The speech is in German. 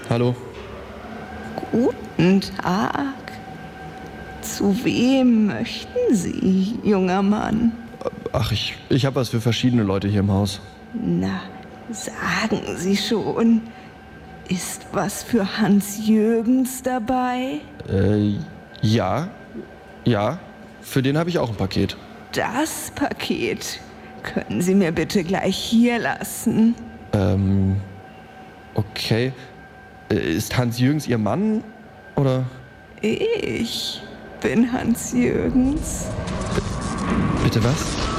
Hallo? Guten Tag. Zu wem möchten Sie, junger Mann? Ach, ich habe was für verschiedene Leute hier im Haus. Na, sagen Sie schon. Ist was für Hans Jürgens dabei? Ja. Ja. Für den habe ich auch ein Paket. Das Paket können Sie mir bitte gleich hier lassen. Okay. Ist Hans Jürgens Ihr Mann? Oder? Ich bin Hans Jürgens. Bitte was?